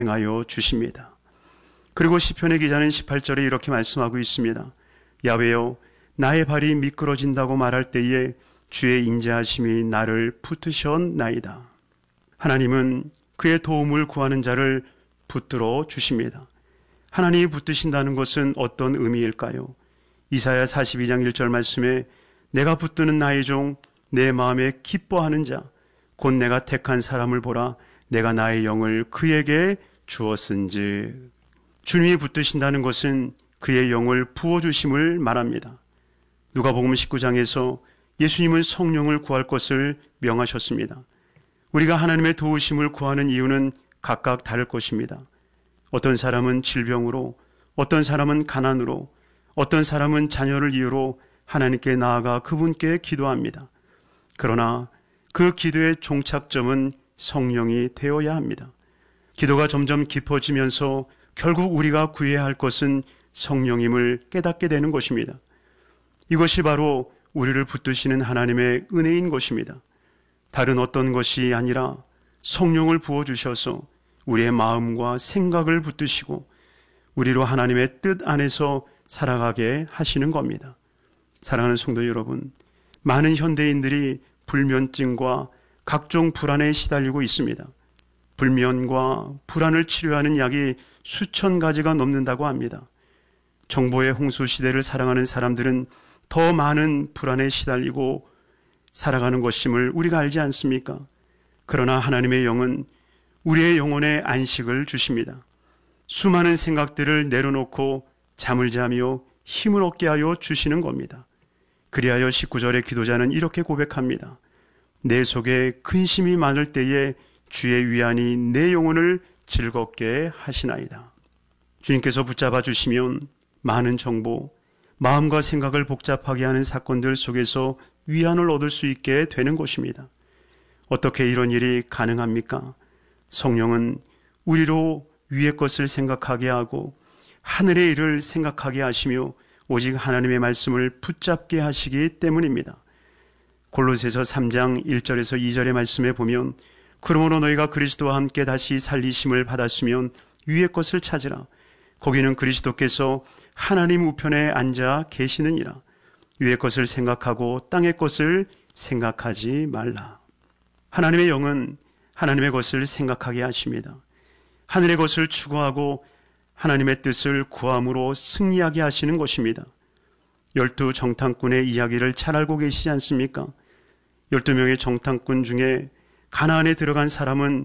행하여 주십니다. 그리고 시편의 기자는 18절에 이렇게 말씀하고 있습니다. 야훼여, 나의 발이 미끄러진다고 말할 때에 주의 인자하심이 나를 붙드셨나이다. 하나님은 그의 도움을 구하는 자를 붙들어 주십니다. 하나님이 붙드신다는 것은 어떤 의미일까요? 이사야 42장 1절 말씀에 내가 붙드는 나의 종, 내 마음에 기뻐하는 자, 곧 내가 택한 사람을 보라. 내가 나의 영을 그에게 주었은즉. 주님이 붙드신다는 것은 그의 영을 부어주심을 말합니다. 누가복음 19장에서 예수님은 성령을 구할 것을 명하셨습니다. 우리가 하나님의 도우심을 구하는 이유는 각각 다를 것입니다. 어떤 사람은 질병으로, 어떤 사람은 가난으로, 어떤 사람은 자녀를 이유로 하나님께 나아가 그분께 기도합니다. 그러나 그 기도의 종착점은 성령이 되어야 합니다. 기도가 점점 깊어지면서 결국 우리가 구해야 할 것은 성령임을 깨닫게 되는 것입니다. 이것이 바로 우리를 붙드시는 하나님의 은혜인 것입니다. 다른 어떤 것이 아니라 성령을 부어주셔서 우리의 마음과 생각을 붙드시고 우리로 하나님의 뜻 안에서 살아가게 하시는 겁니다. 사랑하는 성도 여러분, 많은 현대인들이 불면증과 각종 불안에 시달리고 있습니다. 불면과 불안을 치료하는 약이 수천 가지가 넘는다고 합니다. 정보의 홍수 시대를 살아가는 사람들은 더 많은 불안에 시달리고 살아가는 것임을 우리가 알지 않습니까? 그러나 하나님의 영은 우리의 영혼에 안식을 주십니다. 수많은 생각들을 내려놓고 잠을 자며 힘을 얻게 하여 주시는 겁니다. 그리하여 19절의 기도자는 이렇게 고백합니다. 내 속에 근심이 많을 때에 주의 위안이 내 영혼을 즐겁게 하시나이다. 주님께서 붙잡아 주시면 많은 정보, 마음과 생각을 복잡하게 하는 사건들 속에서 위안을 얻을 수 있게 되는 것입니다. 어떻게 이런 일이 가능합니까? 성령은 우리로 위의 것을 생각하게 하고 하늘의 일을 생각하게 하시며 오직 하나님의 말씀을 붙잡게 하시기 때문입니다. 골로새서 3장 1절에서 2절의 말씀에 보면 그러므로 너희가 그리스도와 함께 다시 살리심을 받았으면 위의 것을 찾으라. 거기는 그리스도께서 하나님 우편에 앉아 계시느니라. 위의 것을 생각하고 땅의 것을 생각하지 말라. 하나님의 영은 하나님의 것을 생각하게 하십니다. 하늘의 것을 추구하고 하나님의 뜻을 구함으로 승리하게 하시는 것입니다. 12 정탐꾼의 이야기를 잘 알고 계시지 않습니까? 12명의 정탐꾼 중에 가나안에 들어간 사람은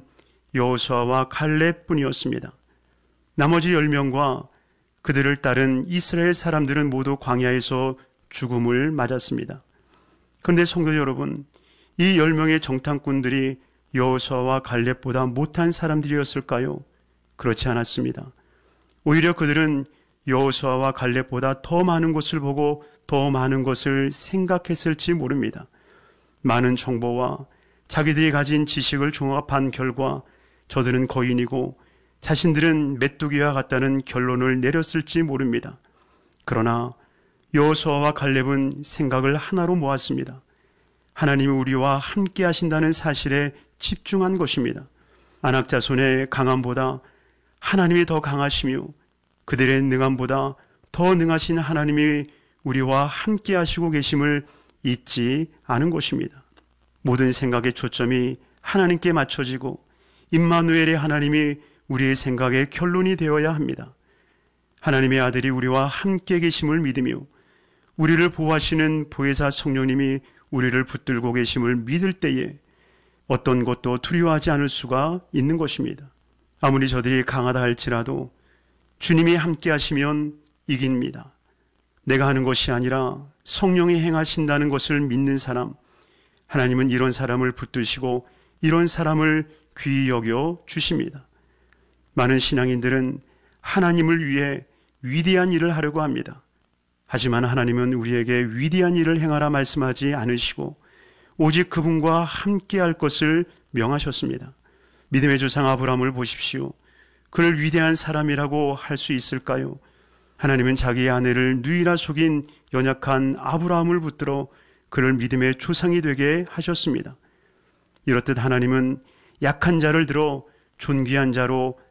여호수아와 갈렙뿐이었습니다. 나머지 10명과 그들을 따른 이스라엘 사람들은 모두 광야에서 죽음을 맞았습니다. 그런데 성도 여러분, 이 10명의 정탐꾼들이 여호수아와 갈렙보다 못한 사람들이었을까요? 그렇지 않았습니다. 오히려 그들은 여호수아와 갈렙보다 더 많은 것을 보고 더 많은 것을 생각했을지 모릅니다. 많은 정보와 자기들이 가진 지식을 종합한 결과 저들은 거인이고 자신들은 메뚜기와 같다는 결론을 내렸을지 모릅니다. 그러나 여호수아와 갈렙은 생각을 하나로 모았습니다. 하나님이 우리와 함께 하신다는 사실에 집중한 것입니다. 아낙 자손의 강함보다 하나님이 더 강하시며 그들의 능함보다 더 능하신 하나님이 우리와 함께 하시고 계심을 잊지 않은 것입니다. 모든 생각의 초점이 하나님께 맞춰지고 임마누엘의 하나님이 우리의 생각의 결론이 되어야 합니다. 하나님의 아들이 우리와 함께 계심을 믿으며 우리를 보호하시는 보혜사 성령님이 우리를 붙들고 계심을 믿을 때에 어떤 것도 두려워하지 않을 수가 있는 것입니다. 아무리 저들이 강하다 할지라도 주님이 함께 하시면 이깁니다. 내가 하는 것이 아니라 성령이 행하신다는 것을 믿는 사람, 하나님은 이런 사람을 붙드시고 이런 사람을 귀히 여겨 주십니다. 많은 신앙인들은 하나님을 위해 위대한 일을 하려고 합니다. 하지만 하나님은 우리에게 위대한 일을 행하라 말씀하지 않으시고 오직 그분과 함께 할 것을 명하셨습니다. 믿음의 조상 아브라함을 보십시오. 그를 위대한 사람이라고 할 수 있을까요? 하나님은 자기의 아내를 누이라 속인 연약한 아브라함을 붙들어 그를 믿음의 조상이 되게 하셨습니다. 이렇듯 하나님은 약한 자를 들어 존귀한 자로